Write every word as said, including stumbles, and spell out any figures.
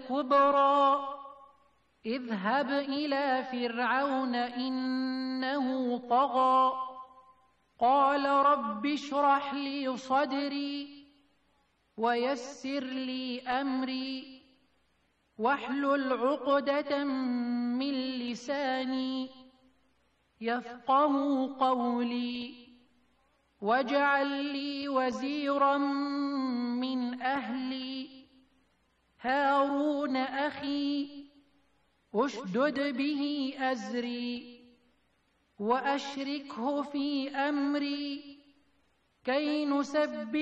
الكبرى اذهب إلى فرعون إنه طغى قال رب اشرح لي صدري ويسر لي أمري واحلل عقدة من لساني يفقهوا قولي واجعل لي وزيرا من أهلي هارون أخي اشدد به أزري وأشركه في أمري كي نسبح